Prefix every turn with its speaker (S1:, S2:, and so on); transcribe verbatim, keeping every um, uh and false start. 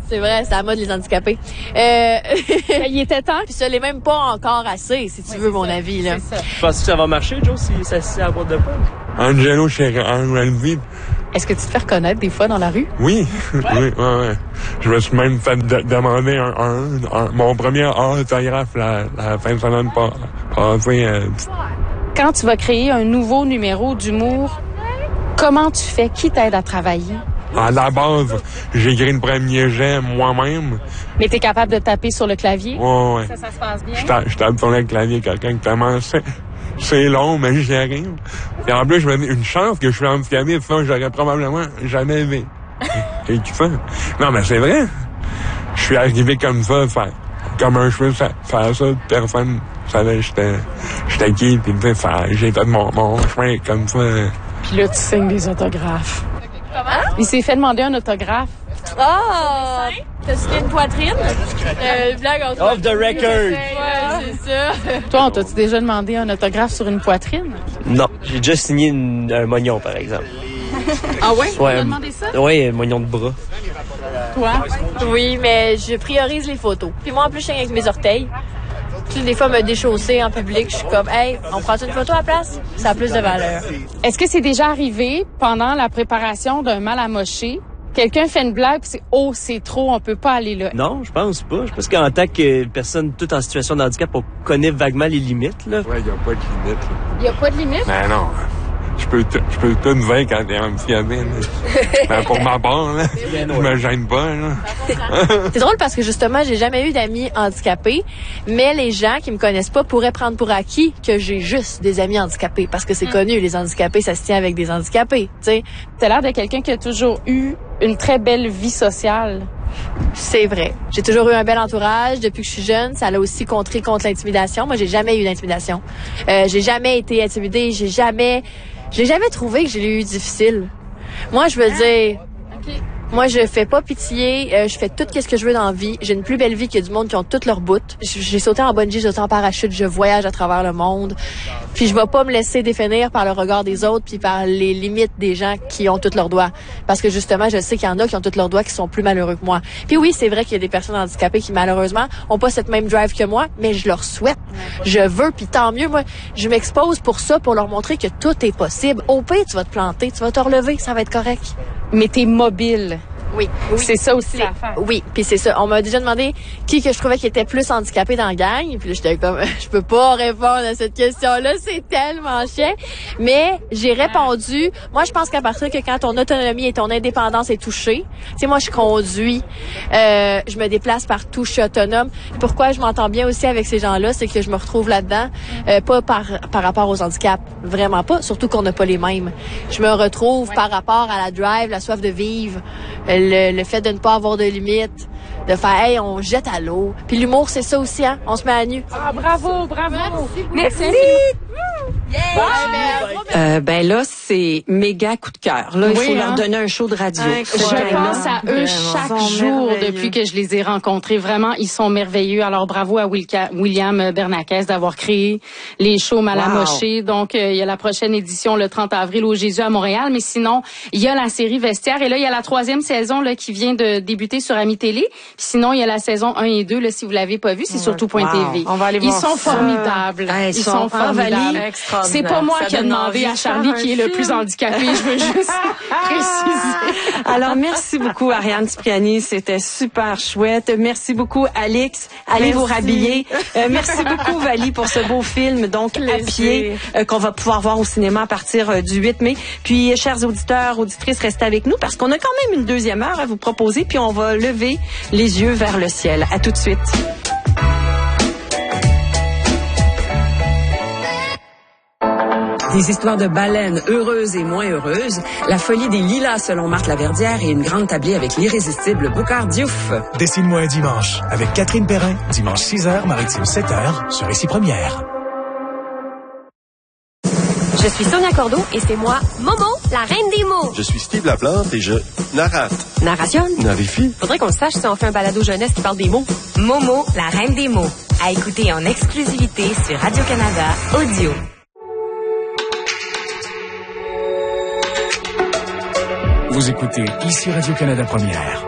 S1: C'est vrai, c'est à la mode les handicapés. Euh...
S2: Il était temps.
S1: Puis ça l'est même pas encore assez, si tu
S2: oui,
S1: veux mon
S2: ça.
S1: avis là.
S3: Je pense que ça va marcher, Joe, si ça se tient à la boîte de pomme.
S4: Angelo chez Angelo.
S2: Est-ce que tu te fais reconnaître des fois dans la rue?
S4: Oui, ouais. oui, ouais, ouais. Je me suis même fait de- demander un, un, un, mon premier autographe la, la fin de semaine passée. Euh.
S2: Quand tu vas créer un nouveau numéro d'humour, comment tu fais? Qui t'aide à travailler?
S4: À la base, j'ai écrit le premier jet moi-même.
S2: Mais t'es capable de taper sur le clavier?
S4: Ouais, ouais.
S2: Ça, ça se passe bien?
S4: Je tape, je tape sur le clavier, quelqu'un qui commence. C'est long, mais j'y arrive. Et en plus, je me dis, une chance que je suis handicapé, sinon j'aurais probablement jamais vu. Et qui fait? Non, mais c'est vrai. Je suis arrivé comme ça, faire, comme un cheveu, faire ça, personne savait j'étais, j'étais qui, puis tu sais, j'ai fait mon, mon chemin comme ça.
S2: Puis là, tu signes des autographes.
S1: Comment?
S2: Il s'est fait demander un autographe.
S1: Ah! T'as signé une poitrine? Euh, blague entre
S3: Off the record!
S1: Ouais, c'est ça.
S2: Toi, on t'a-tu déjà demandé un autographe sur une poitrine?
S3: Non, j'ai déjà signé une, un mognon, par exemple.
S2: Ah ouais?
S3: Ouais,
S2: Tu as demandé ça?
S3: Oui, un mognon de bras.
S2: Toi?
S1: Oui, mais je priorise les photos. Puis moi, en plus, je signe avec mes orteils. Tu sais, des fois, me déchausser en public, je suis comme, hey, on prend une photo à la place? Ça a plus de valeur.
S2: Est-ce que c'est déjà arrivé, pendant la préparation d'un mal à mocher, quelqu'un fait une blague puis c'est « Oh, c'est trop, on peut pas aller là ».
S3: Non, je pense pas. Je pense qu'en tant que personne toute en situation de handicap, on connaît vaguement les limites, là.
S4: Ouais, y a pas de limite, là.
S2: Il y a pas de limite?
S4: Ben non. Je peux, t- je peux tout dire quand t'es handicapé, là. Ben, pour ma part, là. Je me gêne pas, là.
S1: C'est drôle parce que justement, j'ai jamais eu d'amis handicapés, mais les gens qui me connaissent pas pourraient prendre pour acquis que j'ai juste des amis handicapés parce que c'est mm. connu, les handicapés, ça se tient avec des handicapés, tu sais.
S2: T'as l'air de quelqu'un qui a toujours eu une très belle vie sociale.
S1: C'est vrai. J'ai toujours eu un bel entourage depuis que je suis jeune. Ça l'a aussi contré contre l'intimidation. Moi, j'ai jamais eu d'intimidation. Euh, j'ai jamais été intimidée. J'ai jamais, j'ai jamais trouvé que j'ai eu difficile. Moi, je veux dire,
S2: Okay.
S1: moi, je fais pas pitié. Euh, je fais tout ce que je veux dans la vie. J'ai une plus belle vie que du monde qui ont toutes leurs bouts. J'ai sauté en bungee, j'ai sauté en parachute. Je voyage à travers le monde. Puis je vais pas me laisser définir par le regard des autres puis par les limites des gens qui ont toutes leurs doigts. Parce que justement, je sais qu'il y en a qui ont toutes leurs doigts qui sont plus malheureux que moi. Puis oui, c'est vrai qu'il y a des personnes handicapées qui malheureusement ont pas cette même drive que moi, mais je leur souhaite. Je veux, puis tant mieux. Moi, je m'expose pour ça, pour leur montrer que tout est possible. Au pire, tu vas te planter, tu vas te relever, ça va être correct.
S2: Mais t'es mobile.
S1: Oui, oui.
S2: C'est ça aussi l'affaire.
S1: Oui, puis c'est ça. On m'a déjà demandé qui que je trouvais qui était plus handicapé dans la gang. Puis là, j'étais comme, je peux pas répondre à cette question-là, c'est tellement chiant. Mais j'ai répondu, moi, je pense qu'à partir que quand ton autonomie et ton indépendance est touchée, tu sais, moi, je conduis, euh, je me déplace partout, je suis autonome. Pourquoi je m'entends bien aussi avec ces gens-là, c'est que je me retrouve là-dedans, euh, pas par par rapport aux handicaps, vraiment pas, surtout qu'on n'a pas les mêmes. Je me retrouve par rapport à la drive, la soif de vivre, Le, le fait de ne pas avoir de limites, de faire, hey, on jette à l'eau. Puis l'humour, c'est ça aussi, hein? On se met à nu.
S2: Ah, bravo, bravo. Merci.
S1: Merci.
S2: Yeah.
S5: Euh, ben là, c'est méga coup de cœur. Là, il
S2: Oui,
S5: faut
S2: hein?
S5: leur donner un show de radio.
S2: Je pense à eux chaque jour depuis que je les ai rencontrés. Vraiment, ils sont merveilleux. Alors, bravo à Wilka, William Bernakes d'avoir créé les shows Malamoché. Wow. Donc, euh, il y a la prochaine édition le trente avril au Jésus à Montréal. Mais sinon, il y a la série Vestiaire. Et là, il y a la troisième saison là qui vient de débuter sur Ami Télé. Puis sinon, il y a la saison un et deux. Là, si vous l'avez pas vu, c'est ouais. sur tout point wow. T V.
S5: On va aller
S2: ils
S5: voir
S2: sont
S5: ça.
S2: formidables.
S5: Hey,
S2: ils sont formidables. C'est pas moi
S5: ça
S2: qui ai demandé à Charlie qui est le plus handicapé. Je veux juste préciser.
S5: Alors, merci beaucoup, Ariane Cipriani. C'était super chouette. Merci beaucoup, Alix. Allez merci. vous rhabiller. Euh, merci beaucoup, Vali, pour ce beau film, donc, Plaisir. À pied, euh, qu'on va pouvoir voir au cinéma à partir euh, du huit mai. Puis, chers auditeurs, auditrices, restez avec nous parce qu'on a quand même une deuxième heure à vous proposer. Puis, on va lever les yeux vers le ciel. À tout de suite.
S6: Des histoires de baleines heureuses et moins heureuses, la folie des lilas selon Marthe Laverdière et une grande tablée avec l'irrésistible Boucard Diouf.
S7: Dessine-moi un dimanche avec Catherine Perrin, dimanche six heures, Maritime sept heures, sur Récit Première.
S8: Je suis Sonia Cordeau et c'est moi, Momo, la reine des mots.
S9: Je suis Steve Laplante et je narrate.
S8: Narration?
S9: Narifie.
S8: Faudrait qu'on le sache si on fait un balado jeunesse qui parle des mots. Momo, la reine des mots. À écouter en exclusivité sur Radio-Canada Audio.
S7: Vous écoutez ici Radio-Canada Première.